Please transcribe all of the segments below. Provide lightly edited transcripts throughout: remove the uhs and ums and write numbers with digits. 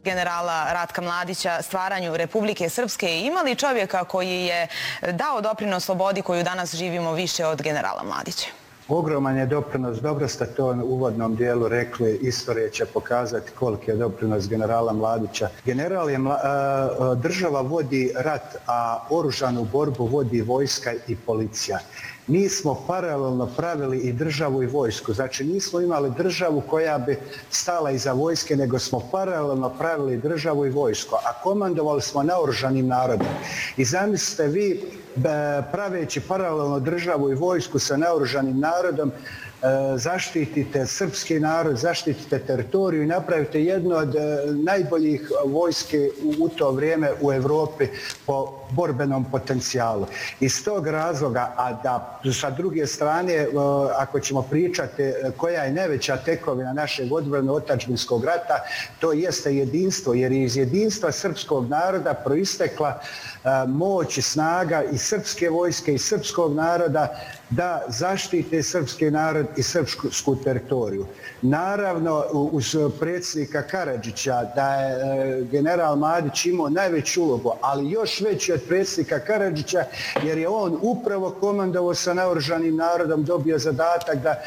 generala Ratka Mladića stvaranju Republike Srpske. Ima li čovjeka koji je dao doprinos slobodi koju danas živimo više od generala Mladića? Ogroman je doprinos, dobro ste to u uvodnom dijelu rekli, istorija će pokazati koliki je doprinos generala Mladića. Država vodi rat, a oružanu borbu vodi vojska i policija. Mi smo paralelno pravili i državu i vojsku. Znači nismo imali državu koja bi stala iza vojske, nego smo paralelno pravili državu i vojsku. A komandovali smo naoružanim narodom. I zamislite vi, praveći paralelno državu i vojsku sa naoružanim narodom, zaštitite srpski narod, zaštitite teritoriju i napravite jedno od najboljih vojske u to vrijeme u Evropi po borbenom potencijalu. Iz tog razloga, a da sa druge strane, ako ćemo pričati koja je najveća tekovina našeg odbrano-otačbinskog rata, to jeste jedinstvo, jer je iz jedinstva srpskog naroda proistekla moć i snaga i srpske vojske i srpskog naroda da zaštite srpski narod i srpsku teritoriju. Naravno, uz predsjednika Karadžića, da je general Mladić imao najveću ulogu, ali još veći od predsjednika Karadžića, jer je on upravo komandovao sa naoružanim narodom, dobio zadatak da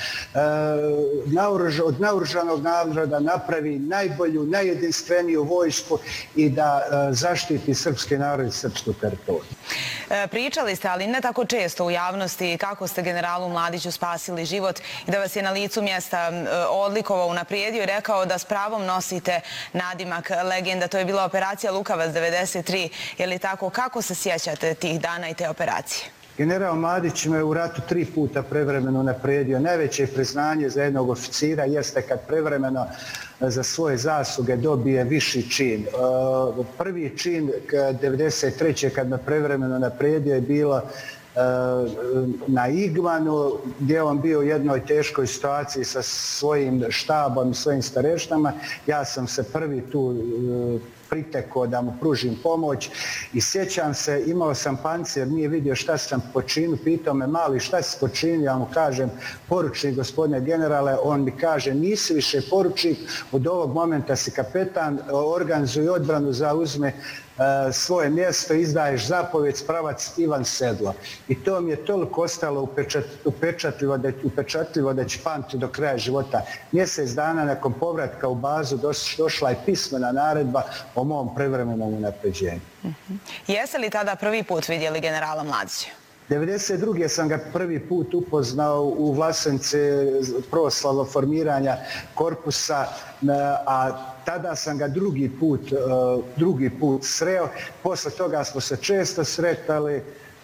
od naoružanog naroda napravi najbolju, najjedinstveniju vojsku i da zaštiti srpski narod i srpsku teritoriju. Pričali ste, ali ne tako često u javnosti, kako ste generalu Mladiću spasili život i da vas je na licu mjesta odlikovao, unaprijedio i rekao da s pravom nosite nadimak legenda. To je bila operacija Lukavac 93. Je li tako? Kako se sjećate tih dana i te operacije? General Mladić me u ratu 3 puta prevremeno unaprijedio. Najveće priznanje za jednog oficira jeste kad prevremeno za svoje zasluge dobije viši čin. Prvi čin 93. kad me prevremeno unaprijedio je bilo na Igmanu, gdje on bio u jednoj teškoj situaciji sa svojim štabom i svojim starešnama. Ja sam se prvi tu pritekao da mu pružim pomoć i sjećam se, imao sam pancir, nije vidio šta sam počinio, pitao me mali šta si počinio, ja mu kažem poručnik gospodine generale, on mi kaže nisi više poručnik, od ovog momenta si kapetan, organizuj odbranu, zauzme svoje mjesto, izdaješ zapovjed, pravac Ivan Sedlo. I to mi je toliko ostalo upečatljivo da će pamtiti do kraja života. Mjesec dana nakon povratka u bazu došla je pismena naredba o mom prevremenom unapređenju. Jeste li tada prvi put vidjeli generala Mladića? 1992. sam ga prvi put upoznao u Vlasenci proslavo formiranja korpusa, a tada sam ga drugi put sreo. Posle toga smo se često sretali,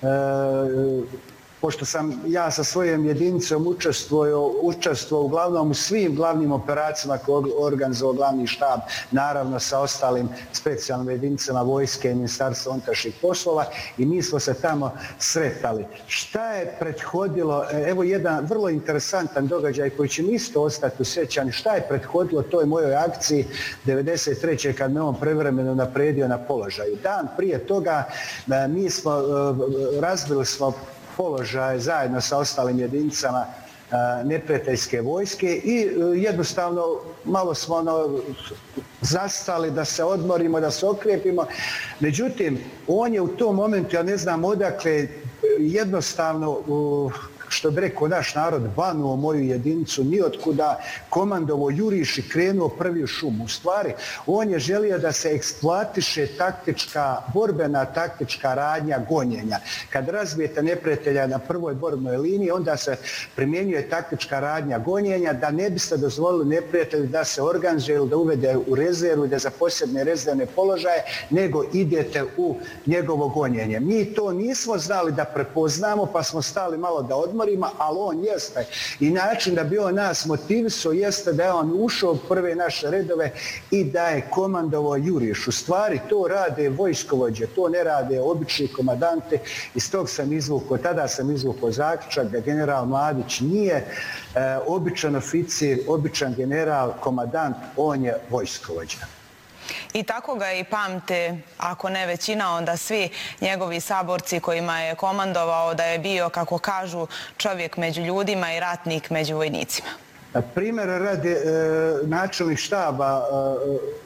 pošto sam ja sa svojom jedinicom učestvovao uglavnom u svim glavnim operacijama koje organizovao glavni štab, naravno sa ostalim specijalnim jedinicama vojske i Ministarstva unutrašnjih poslova, i mi smo se tamo sretali. Šta je prethodilo, evo jedan vrlo interesantan događaj koji će mi isto ostati u sjećanju, šta je prethodilo toj mojoj akciji 1993. kad me on prevremeno unaprijedio na položaju. Dan prije toga mi smo razbili položaj zajedno sa ostalim jedinicama neprijateljske vojske i jednostavno malo smo zastali da se odmorimo, da se okrijepimo. Međutim, on je u tom momentu, ja ne znam odakle, jednostavno, što bi rekao naš narod, banuo moju jedinicu nijotkuda, komandovo juriš i krenuo prvi u šumu. U stvari, on je želio da se eksploatiše borbena taktička radnja gonjenja. Kad razbijete neprijatelja na prvoj borbnoj liniji, onda se primjenjuje taktička radnja gonjenja, da ne biste dozvolili neprijatelju da se organizuje ili da uvede u rezervu, da za posebne rezervne položaje, nego idete u njegovo gonjenje. Mi to nismo znali da prepoznamo, pa smo stali malo da odmorimo, ali on jeste. I način da bi on nas motivisao jeste da je on ušao u prve naše redove i da je komandovao juriš. U stvari to rade vojskovođe, to ne rade obični komandante. Iz tog tada sam izvukao zaključak da general Mladić nije običan oficir, običan general, komandant, on je vojskovođa. I tako ga i pamte, ako ne većina, onda svi njegovi saborci kojima je komandovao, da je bio, kako kažu, čovjek među ljudima i ratnik među vojnicima. Primjer radi načelnik štaba